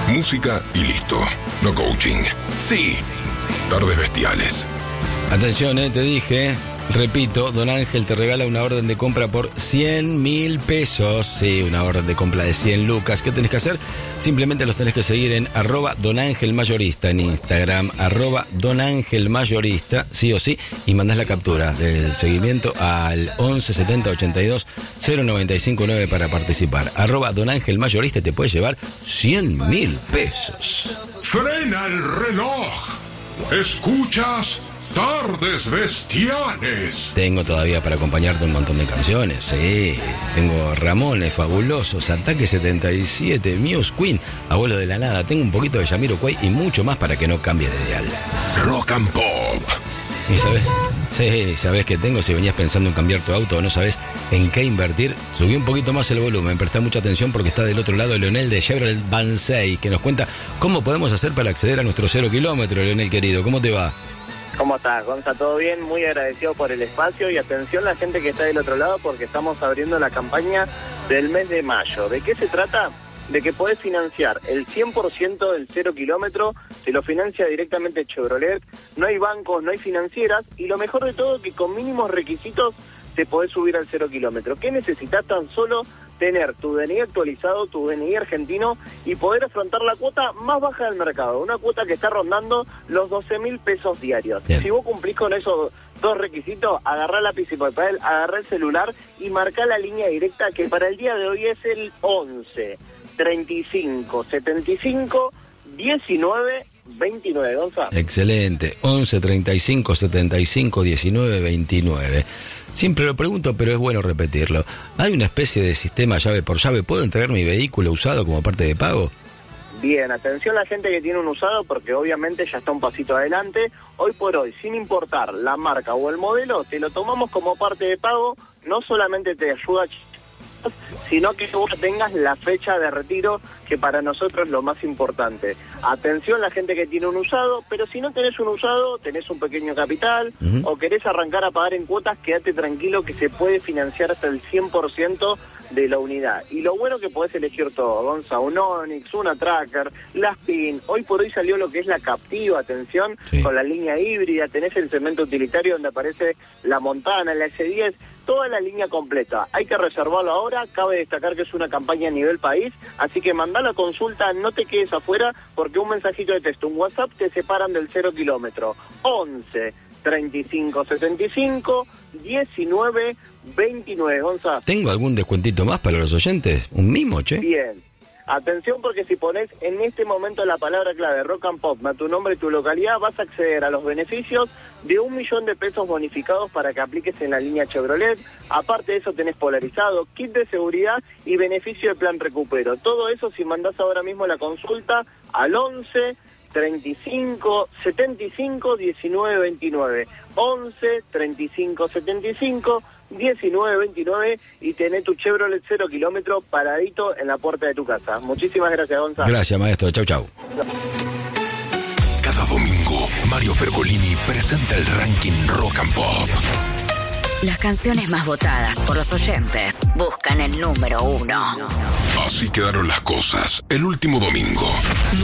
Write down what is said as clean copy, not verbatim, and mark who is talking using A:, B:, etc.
A: música y listo. No coaching. Sí, tardes bestiales.
B: Atención, te dije, repito, Don Ángel te regala una orden de compra por 100.000 pesos. Sí, una orden de compra de 100 lucas. ¿Qué tenés que hacer? Simplemente los tenés que seguir en @DonAngelMayorista en Instagram, @DonAngelMayorista, sí o sí, y mandás la captura del seguimiento al 11 70 82 0959 para participar. @DonAngelMayorista y te puedes llevar 100.000 pesos.
A: ¡Frena el reloj! ¿Escuchas? Tardes bestiales.
B: Tengo todavía para acompañarte un montón de canciones, sí. Tengo Ramones, Fabulosos, Ataque 77, Muse, Queen, Abuelo de la Nada. Tengo un poquito de Jamiroquai y mucho más para que no cambie de dial.
A: Rock and Pop.
B: ¿Y sabes? Sí, sabes que tengo. Si venías pensando en cambiar tu auto o no sabes en qué invertir, subí un poquito más el volumen. Presta mucha atención porque está del otro lado Leonel de Chevrolet Vansay, que nos cuenta cómo podemos hacer para acceder a nuestro 0 kilómetro. Leonel querido, ¿cómo te va?
C: ¿Cómo estás, Gonza? ¿Todo bien? Muy agradecido por el espacio y atención la gente que está del otro lado porque estamos abriendo la campaña del mes de mayo. ¿De qué se trata? De que podés financiar el 100% del 0 kilómetro, se lo financia directamente Chevrolet, no hay bancos, no hay financieras y lo mejor de todo que con mínimos requisitos te podés subir al 0 kilómetro. ¿Qué necesitas? Tan solo tener tu DNI actualizado, tu DNI argentino y poder afrontar la cuota más baja del mercado, una cuota que está rondando los 12.000 pesos diarios.
B: Bien.
C: Si vos cumplís con esos dos requisitos, agarrá lápiz y papel, agarrá el celular y marcá la línea directa que para el día de hoy es el 11 35 75 19 29, Gonza.
B: Excelente, 11 35 75 19 29. Siempre lo pregunto, pero es bueno repetirlo. ¿Hay una especie de sistema llave por llave? ¿Puedo entregar mi vehículo usado como parte de pago?
C: Bien, atención a la gente que tiene un usado porque obviamente ya está un pasito adelante. Hoy por hoy, sin importar la marca o el modelo, te lo tomamos como parte de pago. No solamente te ayuda, sino que vos tengas la fecha de retiro, que para nosotros es lo más importante. Atención la gente que tiene un usado, pero si no tenés un usado, tenés un pequeño capital, o querés arrancar a pagar en cuotas, quédate tranquilo que se puede financiar hasta el 100% de la unidad. Y lo bueno que podés elegir todo, Gonza, un Onix, una Tracker, la Spin. Hoy por hoy salió lo que es la Captiva, atención, sí, con la línea híbrida, tenés el segmento utilitario donde aparece la Montana, la S10, toda la línea completa. Hay que reservarlo ahora, cabe destacar que es una campaña a nivel país, así que mandá la consulta, no te quedes afuera, porque un mensajito de texto, un WhatsApp, te separan del 0 kilómetro. 11 35 75 19 29, Gonza.
B: ¿Tengo algún descuentito más para los oyentes? ¿Un mimo, che?
C: Bien. Atención porque si pones en este momento la palabra clave Rock and Pop, tu nombre y tu localidad, vas a acceder a los beneficios de 1.000.000 de pesos bonificados para que apliques en la línea Chevrolet. Aparte de eso tenés polarizado, kit de seguridad y beneficio de plan recupero. Todo eso si mandás ahora mismo la consulta al 11 35 75 19 29. 11 35 75 19 29 y tenés tu Chevrolet 0 kilómetro paradito en la puerta de tu casa. Muchísimas gracias, Gonzalo.
B: Gracias, maestro. Chau, chau.
A: Cada domingo, Mario Pergolini presenta el ranking Rock and Pop.
D: Las canciones más votadas por los oyentes buscan el número 1.
A: Así quedaron las cosas el último domingo.